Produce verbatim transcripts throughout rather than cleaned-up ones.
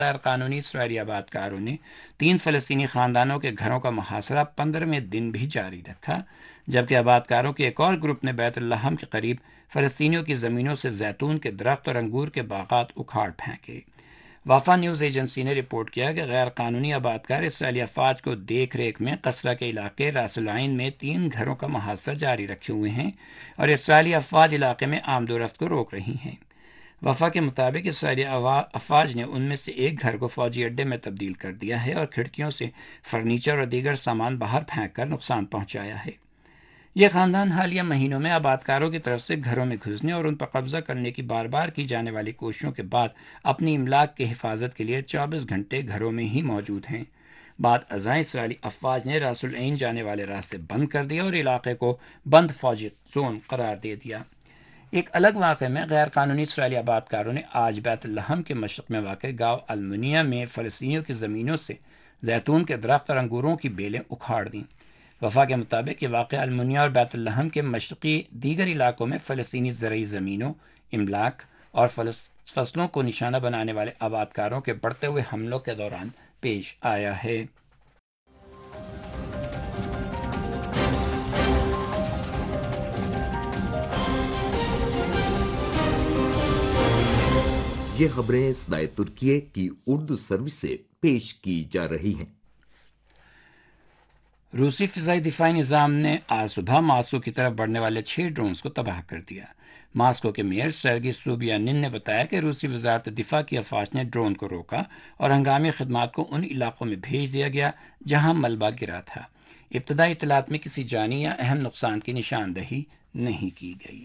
غیر قانونی اسرائیلی آباد کاروں نے تین فلسطینی خاندانوں کے گھروں کا محاصرہ پندرہویں دن بھی جاری رکھا، جبکہ آباد کاروں کے ایک اور گروپ نے بیت اللحم کے قریب فلسطینیوں کی زمینوں سے زیتون کے درخت اور انگور کے باغات اکھاڑ پھینکے۔ وافا نیوز ایجنسی نے رپورٹ کیا کہ غیر قانونی آباد کار اسرائیلی افواج کو دیکھ ریکھ میں قصرہ کے علاقے راس العین میں تین گھروں کا محاصرہ جاری رکھے ہوئے ہیں اور اسرائیلی افواج علاقے میں آمد و رفت کو روک رہی ہیں۔ وفا کے مطابق اسرائیلی افواج نے ان میں سے ایک گھر کو فوجی اڈے میں تبدیل کر دیا ہے اور کھڑکیوں سے فرنیچر اور دیگر سامان باہر پھینک کر نقصان پہنچایا ہے۔ یہ خاندان حالیہ مہینوں میں آباد کاروں کی طرف سے گھروں میں گھسنے اور ان پر قبضہ کرنے کی بار بار کی جانے والی کوششوں کے بعد اپنی املاک کی حفاظت کے لیے چوبیس گھنٹے گھروں میں ہی موجود ہیں۔ بعد ازاں اسرائیلی افواج نے راس العین جانے والے راستے بند کر دیے اور علاقے کو بند فوجی زون قرار دے دیا۔ ایک الگ واقعے میں غیر قانونی اسرائیلی آباد کاروں نے آج بیت اللحم کے مشرق میں واقع گاؤں المنیا میں فلسطینیوں کی زمینوں سے زیتون کے درخت اور انگوروں کی بیلیں اکھاڑ دیں۔ وفا کے مطابق یہ واقعہ المنیا اور بیت اللحم کے مشرقی دیگر علاقوں میں فلسطینی زرعی زمینوں، املاک اور فصلوں کو نشانہ بنانے والے آباد کاروں کے بڑھتے ہوئے حملوں کے دوران پیش آیا ہے۔ یہ خبریں صدائے ترکیے کی اردو سروس سے پیش کی جا رہی ہیں۔ روسی فضائی دفاعی نظام نے آج صبح ماسکو کی طرف بڑھنے والے چھ ڈرونز کو تباہ کر دیا۔ ماسکو کے میئر سرگی سوبیانن نے بتایا کہ روسی وزارت دفاع کی افواج نے ڈرون کو روکا اور ہنگامی خدمات کو ان علاقوں میں بھیج دیا گیا جہاں ملبہ گرا تھا۔ ابتدائی اطلاعات میں کسی جانی یا اہم نقصان کی نشاندہی نہیں کی گئی۔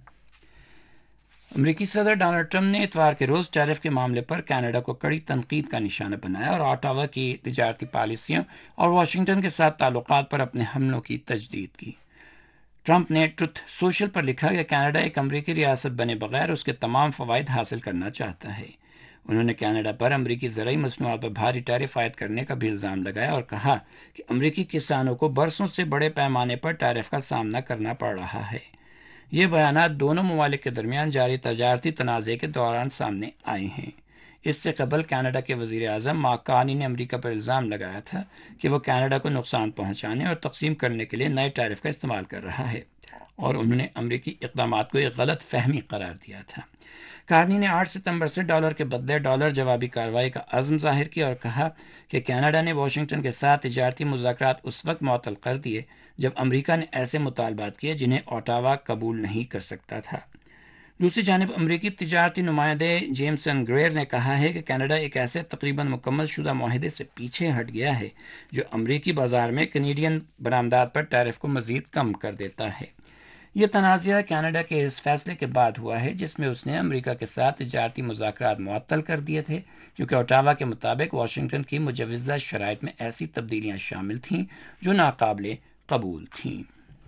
امریکی صدر ڈونلڈ ٹرمپ نے اتوار کے روز ٹیرف کے معاملے پر کینیڈا کو کڑی تنقید کا نشانہ بنایا اور اوٹاوا کی تجارتی پالیسیوں اور واشنگٹن کے ساتھ تعلقات پر اپنے حملوں کی تجدید کی۔ ٹرمپ نے ٹروتھ سوشل پر لکھا کہ کینیڈا ایک امریکی ریاست بنے بغیر اس کے تمام فوائد حاصل کرنا چاہتا ہے۔ انہوں نے کینیڈا پر امریکی زرعی مصنوعات پر بھاری ٹیرف عائد کرنے کا بھی الزام لگایا اور کہا کہ امریکی کسانوں کو برسوں سے بڑے پیمانے پر ٹیرف کا سامنا کرنا پڑ رہا ہے۔ یہ بیانات دونوں ممالک کے درمیان جاری تجارتی تنازع کے دوران سامنے آئے ہیں۔ اس سے قبل کینیڈا کے وزیر اعظم مارک کارنی نے امریکہ پر الزام لگایا تھا کہ وہ کینیڈا کو نقصان پہنچانے اور تقسیم کرنے کے لیے نئے ٹیرف کا استعمال کر رہا ہے، اور انہوں نے امریکی اقدامات کو ایک غلط فہمی قرار دیا تھا۔ کارنی نے آٹھ ستمبر سے ڈالر کے بدلے ڈالر جوابی کارروائی کا عزم ظاہر کیا اور کہا کہ کینیڈا نے واشنگٹن کے ساتھ تجارتی مذاکرات اس وقت معطل کر دیے جب امریکہ نے ایسے مطالبات کیے جنہیں اوٹاوا قبول نہیں کر سکتا تھا۔ دوسری جانب امریکی تجارتی نمائندے جیمسن گریر نے کہا ہے کہ کینیڈا ایک ایسے تقریباً مکمل شدہ معاہدے سے پیچھے ہٹ گیا ہے جو امریکی بازار میں کینیڈین برآمدات پر ٹیرف کو مزید کم کر دیتا ہے۔ یہ تنازعہ کینیڈا کے اس فیصلے کے بعد ہوا ہے جس میں اس نے امریکہ کے ساتھ تجارتی مذاکرات معطل کر دیے تھے کیونکہ اوٹاوا کے مطابق واشنگٹن کی مجوزہ شرائط میں ایسی تبدیلیاں شامل تھیں جو ناقابل قبول تھیں۔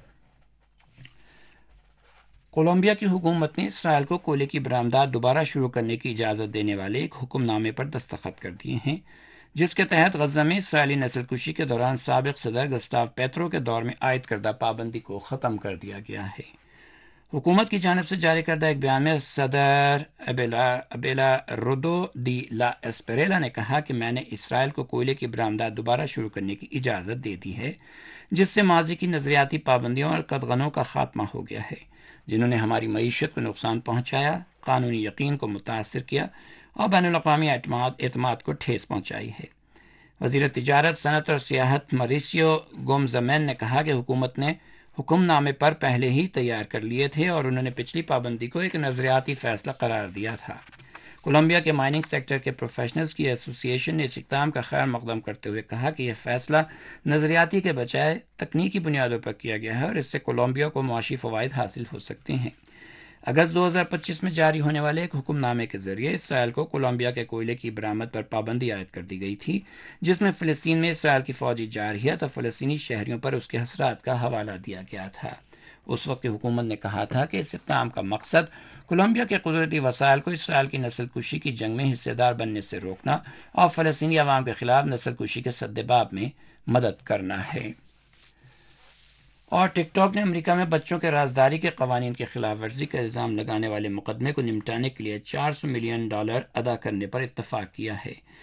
کولمبیا کی حکومت نے اسرائیل کو کوئلے کی برآمدات دوبارہ شروع کرنے کی اجازت دینے والے ایک حکم نامے پر دستخط کر دیے ہیں جس کے تحت غزہ میں اسرائیلی نسل کشی کے دوران سابق صدر گسٹاو پیٹرو کے دور میں عائد کردہ پابندی کو ختم کر دیا گیا ہے۔ حکومت کی جانب سے جاری کردہ ایک بیان میں صدر ابیلا ابیلا رودو دی لا اسپریلا نے کہا کہ میں نے اسرائیل کو کوئلے کی برآمدات دوبارہ شروع کرنے کی اجازت دے دی ہے جس سے ماضی کی نظریاتی پابندیوں اور قدغنوں کا خاتمہ ہو گیا ہے جنہوں نے ہماری معیشت کو نقصان پہنچایا، قانونی یقین کو متاثر کیا اور بین الاقوامی اعتماد اعتماد کو ٹھیس پہنچائی ہے۔ وزیر تجارت، صنعت اور سیاحت موریسیو گومزمین نے کہا کہ حکومت نے حکم نامے پر پہلے ہی تیار کر لیے تھے اور انہوں نے پچھلی پابندی کو ایک نظریاتی فیصلہ قرار دیا تھا۔ کولمبیا کے مائننگ سیکٹر کے پروفیشنلز کی ایسوسی ایشن نے اس اقدام کا خیر مقدم کرتے ہوئے کہا کہ یہ فیصلہ نظریاتی کے بجائے تکنیکی بنیادوں پر کیا گیا ہے اور اس سے کولمبیا کو معاشی فوائد حاصل ہو سکتے ہیں۔ اگست دو ہزار پچیس میں جاری ہونے والے ایک حکم نامے کے ذریعے اسرائیل کو کولمبیا کے کوئلے کی برآمد پر پابندی عائد کر دی گئی تھی جس میں فلسطین میں اسرائیل کی فوجی جارحیت اور فلسطینی شہریوں پر اس کے اثرات کا حوالہ دیا گیا تھا۔ اس وقت کی حکومت نے کہا تھا کہ اس اقدام کا مقصد کولمبیا کے قدرتی وسائل کو اسرائیل کی نسل کشی کی جنگ میں حصے دار بننے سے روکنا اور فلسطینی عوام کے خلاف نسل کشی کے سدباب میں مدد کرنا ہے۔ اور ٹک ٹاک نے امریکہ میں بچوں کے رازداری کے قوانین کی خلاف ورزی کا الزام لگانے والے مقدمے کو نمٹانے کے لیے چار سو ملین ڈالر ادا کرنے پر اتفاق کیا ہے۔